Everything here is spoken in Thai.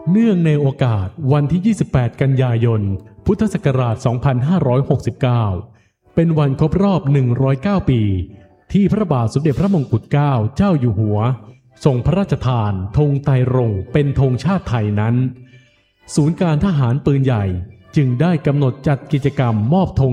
เนื่องในโอกาสวันที่ 28 กันยายน พุทธศักราช 2569 เป็นวันครบรอบ 109 ปี ที่พระบาทสมเด็จพระมงกุฎเกล้าเจ้าอยู่หัวทรงพระราชทานธงไตรรงค์เป็นธงชาติไทยนั้นศูนย์การทหารปืนใหญ่จึงได้กำหนดจัดกิจกรรมมอบธง